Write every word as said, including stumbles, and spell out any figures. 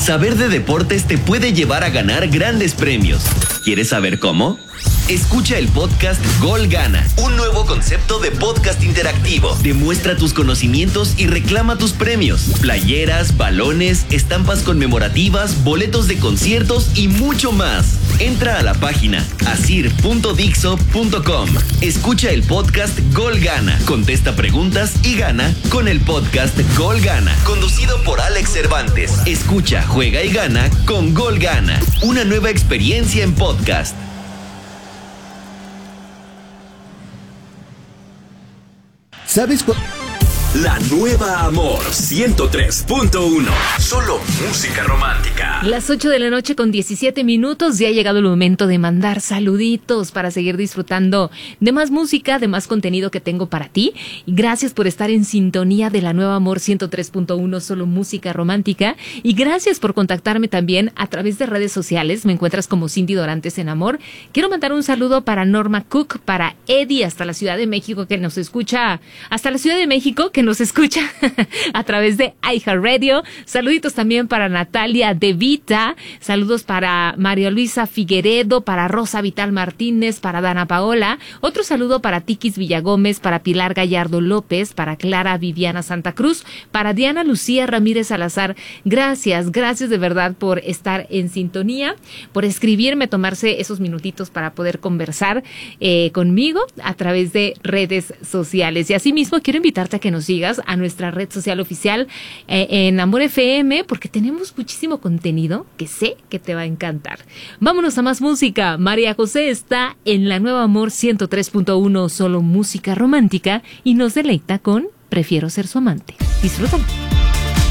Saber de deportes te puede llevar a ganar grandes premios. ¿Quieres saber cómo? Escucha el podcast Gol Gana, un nuevo concepto de podcast interactivo. Demuestra tus conocimientos y reclama tus premios. Playeras, balones, estampas conmemorativas, boletos de conciertos y mucho más. Entra a la página asir punto dixo punto com. Escucha el podcast Gol Gana, contesta preguntas y gana con el podcast Gol Gana, conducido por Alex Cervantes. Escucha, juega y gana con Gol Gana, una nueva experiencia en podcast. ¿Sabes cu- La nueva Amor ciento tres punto uno. Solo música romántica. Las ocho de la noche con diecisiete minutos. Ya ha llegado el momento de mandar saluditos para seguir disfrutando de más música, de más contenido que tengo para ti. Y gracias por estar en sintonía de la nueva Amor ciento tres punto uno, solo música romántica. Y gracias por contactarme también a través de redes sociales. Me encuentras como Cindy Dorantes en Amor. Quiero mandar un saludo para Norma Cook, para Eddie hasta la Ciudad de México, que nos escucha, hasta la Ciudad de México, que nos escucha a través de iHeartRadio. Saluditos también para Natalia De Vita, saludos para María Luisa Figueredo, para Rosa Vital Martínez, para Dana Paola, otro saludo para Tiquis Villagómez, para Pilar Gallardo López, para Clara Viviana Santa Cruz, para Diana Lucía Ramírez Salazar. Gracias, gracias de verdad por estar en sintonía, por escribirme, tomarse esos minutitos para poder conversar eh, conmigo a través de redes sociales. Y asimismo quiero invitarte a que nos sigas a nuestra red social oficial eh, en Amor F M, porque tenemos muchísimo contenido que sé que te va a encantar. Vámonos a más música. María José está en la nueva Amor ciento tres punto uno, solo música romántica, y nos deleita con Prefiero ser su amante. Disfrútalo.